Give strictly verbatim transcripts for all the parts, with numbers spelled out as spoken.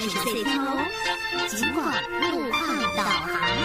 是最高，尽管路况导航。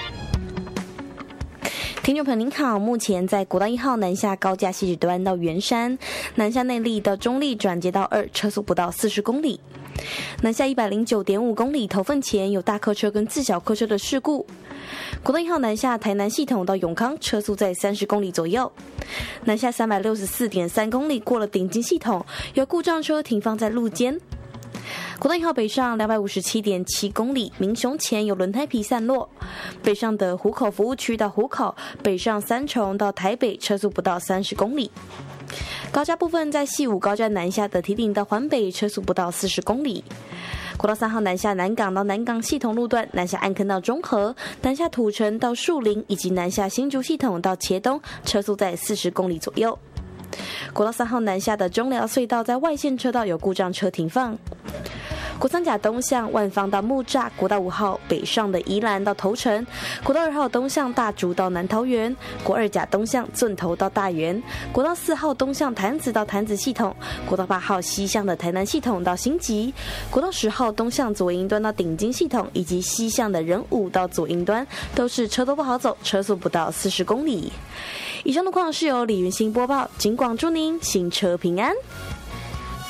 听众朋友您好，目前在国道一号南下高架西指端到圆山，南下内坜到中坜转接到二，车速不到四十公里。南下一百零九点五公里头份前有大客车跟自小客车的事故。国道一号南下台南系统到永康，车速在三十公里左右。南下三百六十四点三公里过了顶金系统，有故障车停放在路肩。国道一号北上两百五十七点七公里，民雄前有轮胎皮散落。北上的湖口服务区到湖口，北上三重到台北，车速不到三十公里。高架部分在西武高站南下的堤顶到环北，车速不到四十公里。国道三号南下南港到南港系统路段，南下安坑到中和，南下土城到树林，以及南下新竹系统到茄东，车速在四十公里左右。国道三号南下的中寮隧道在外线车道有故障车停放。国三甲东向万芳到木栅，国道五号北上的宜兰到头城，国道二号东向大竹到南桃园，国二甲东向圳头到大园，国道四号东向潭子到潭子系统，国道八号西向的台南系统到新集，国道十号东向左营端到顶金系统，以及西向的仁武到左营端，都是车都不好走，车速不到四十公里。以上路况是由李云兴播报，警广祝您行车平安。